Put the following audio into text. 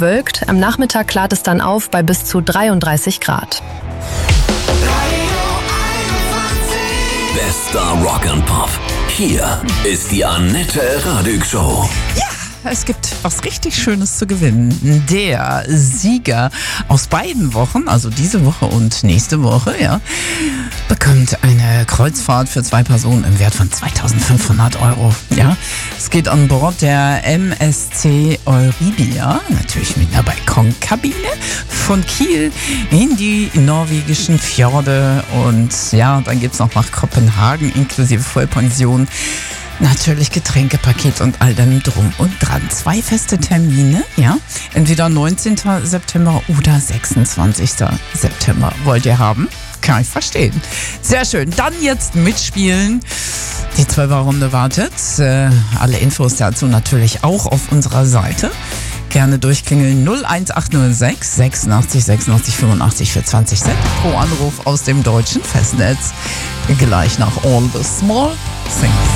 bewölkt. Am Nachmittag klart es dann auf bei bis zu 33 Grad. Bester Rock and Pop. Hier ist die Annette Radig Show. Ja, es gibt was richtig Schönes zu gewinnen. Der Sieger aus beiden Wochen, also diese Woche und nächste Woche, ja, bekommt eine Kreuzfahrt für 2 Personen im Wert von 2.500 Euro. Ja, es geht an Bord der MSC Euribia, natürlich mit einer Balkonkabine, von Kiel in die norwegischen Fjorde. Und ja, dann gibt es noch nach Kopenhagen inklusive Vollpension. Natürlich Getränkepaket und all dem drum und dran. 2 feste Termine, ja. Entweder 19. September oder 26. September wollt ihr haben. Kann ich verstehen. Sehr schön. Dann jetzt mitspielen. Die 12er-Runde wartet. Alle Infos dazu natürlich auch auf unserer Seite. Gerne durchklingeln 01806 86 86 85 für 20 Cent pro Anruf aus dem deutschen Festnetz. Gleich nach All the Small Things.